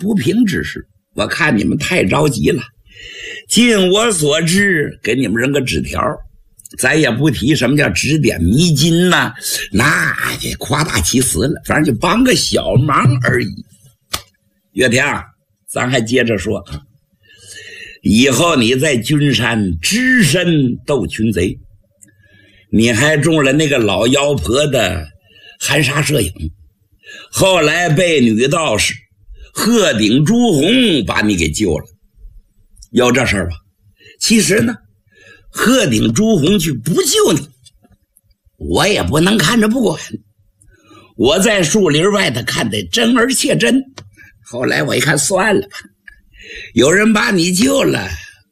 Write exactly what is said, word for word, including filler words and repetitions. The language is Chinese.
不平之事，我看你们太着急了。尽我所知，给你们扔个纸条，咱也不提什么叫指点迷津呐、啊，那就夸大其词了，反正就帮个小忙而已。岳平，咱还接着说，以后你在君山只身斗群贼，你还中了那个老妖婆的含沙射影，后来被女道士鹤顶朱红把你给救了，有这事儿吧？其实呢，鹤顶朱红去不救你，我也不能看着不管。我在树林外头看得真而且真，后来我一看算了吧，有人把你救了，